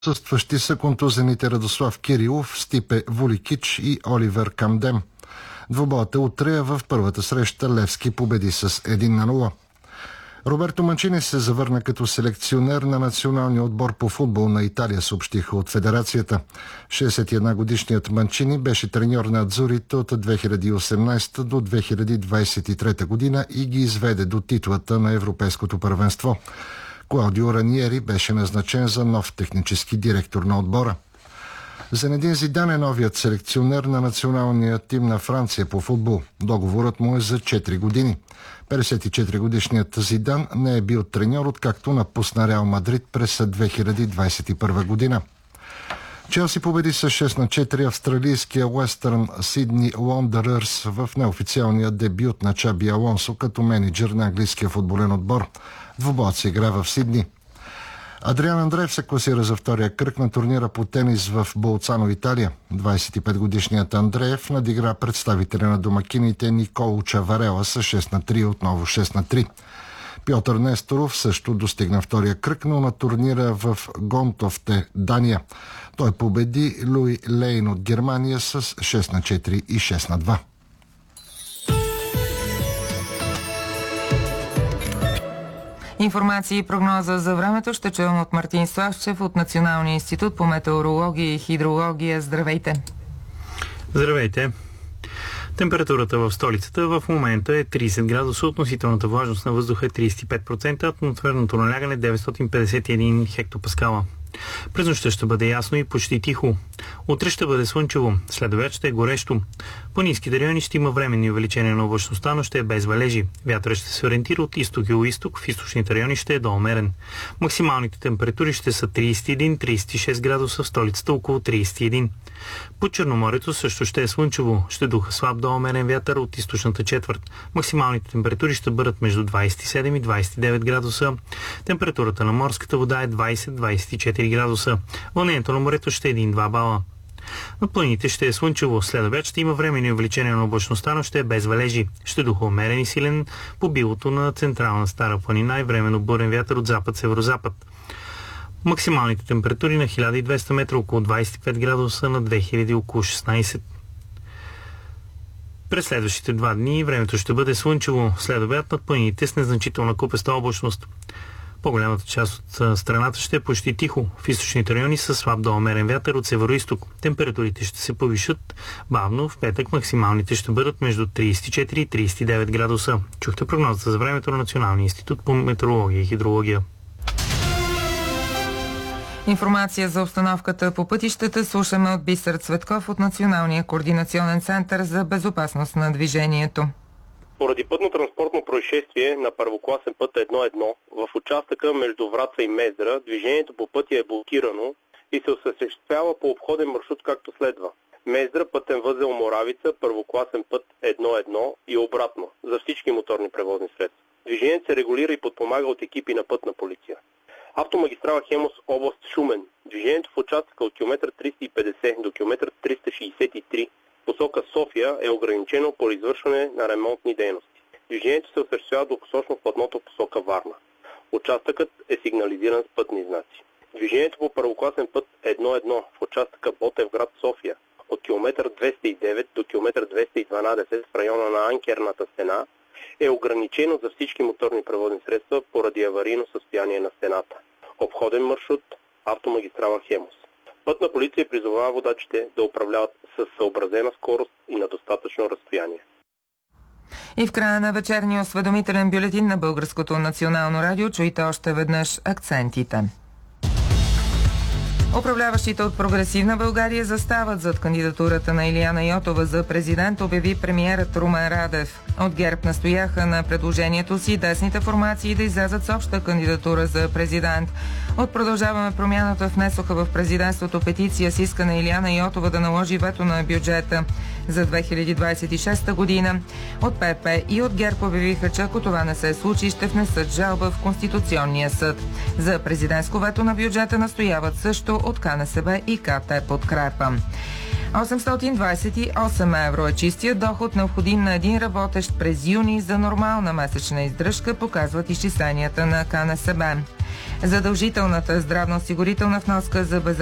Състващи са контузените Радослав Кирилов, Стипе Вуликич и Оливер Камдем. Двубоята утре в първата среща Левски победи с 1-0. Роберто Манчини се завърна като селекционер на националния отбор по футбол на Италия, съобщиха от федерацията. 61-годишният Манчини беше треньор на Адзурите от 2018 до 2023 година и ги изведе до титлата на Европейското първенство. Клаудио Раниери беше назначен за нов технически директор на отбора. Зенедин Зидан е новият селекционер на националния тим на Франция по футбол. Договорът му е за 4 години. 54-годишният Зидан не е бил треньор, откакто напусна Реал Мадрид през 2021 година. Челси победи с 6-4 австралийския Уестърн Сидни Уондърърс в неофициалния дебют на Чаби Алонсо като менеджер на английския футболен отбор. Двубоят се игра в Сидни. Адриан Андреев се класира за втория кръг на турнира по тенис в Болцано, Италия. 25-годишният Андреев надигра представителя на домакините Николо Чаварела с 6-3, отново 6-3. Пьотър Несторов също достигна втория кръг, но на турнира в Гонтовте, Дания. Той победи Луи Лейн от Германия с 6-4 и 6-2. Информация и прогноза за времето ще чуем от Мартин Славчев от Националния институт по метеорология и хидрология. Здравейте! Здравейте! Температурата в столицата в момента е 30 градуса, относителната влажност на въздуха е 35%, атмосферното налягане 951 хектопаскала. През нощта ще бъде ясно и почти тихо. Утре ще бъде слънчево, след обяд ще е горещо. По ниските райони ще има временни увеличения на облачността, но ще е без валежи. Вятърът ще се ориентира от изток и югоизток, в източните райони ще е доумерен. Максималните температури ще са 31-36 градуса, в столицата около 31. По Черноморието също ще е слънчево, ще духа слаб доумерен вятър от източната четвърт. Максималните температури ще бъдат между 27 и 29 градуса. Температурата на морската вода е 20-24 градуса. Вълнението на морето ще е 1-2 бала. На планините ще е слънчево, след обяд ще има временни увеличения на облачността, но ще е без валежи. Ще духа умерен и силен по билото на централна Стара планина и временно бурен вятър от запад-северозапад. Максималните температури на 1200 метра около 25 градуса, на 2000 около 16. През следващите 2 дни времето ще бъде слънчево, след обяд над планините с незначителна купеста облачност. По-голямата част от страната ще е почти тихо. В източните райони са слаб до умерен вятър от северо-исток. Температурите ще се повишат бавно. В петък максималните ще бъдат между 34 и 39 градуса. Чухте прогнозата за времето на Националния институт по метеорология и хидрология. Информация за обстановката по пътищата слушаме от Бисер Цветков от Националния координационен център за безопасност на движението. Поради пътно-транспортно происшествие на първокласен път 1-1 в участъка между Враца и Мездра, движението по пътя е блокирано и се осъществява по обходен маршрут както следва. Мездра, пътен възел Моравица, първокласен път 1-1 и обратно за всички моторни превозни средства. Движението се регулира и подпомага от екипи на пътна полиция. Автомагистрала Хемус, област Шумен. Движението в участъка от км 350 до км 363 посока София е ограничено по извършване на ремонтни дейности. Движението се осъществява двупосочно в платното посока Варна. Участъкът е сигнализиран с пътни знаци. Движението по първокласен път 1-1 в участъка Ботевград София от км 209 до км 212 в района на Анкерната стена е ограничено за всички моторни превозни средства поради аварийно състояние на стената. Обходен маршрут автомагистрала Хемус. Пътна полиция призовава водачите да управляват с съобразена скорост и на достатъчно разстояние. И в края на вечерния осведомителен бюлетин на Българското национално радио чуйте още веднъж акцентите. Управляващите от Прогресивна България застават зад кандидатурата на Илияна Йотова за президент, обяви премиерът Румен Радев. От ГЕРБ настояха на предложението си десните формации да излязат с обща кандидатура за президент. От Продължаваме промяната внесоха в президентството петиция с искане Илияна Йотова да наложи вето на бюджета за 2026 година. От ПП и от ГЕРБ обявиха, че ако това не се случи, ще внесат жалба в Конституционния съд. За президентско вето на бюджета настояват също от КНСБ и КТ Подкрепа. 828 евро е чистият доход, необходим на един работещ през юни за нормална месечна издръжка, показват изчисленията на КНСБ. Задължителната здравноосигурителна вноска за безработни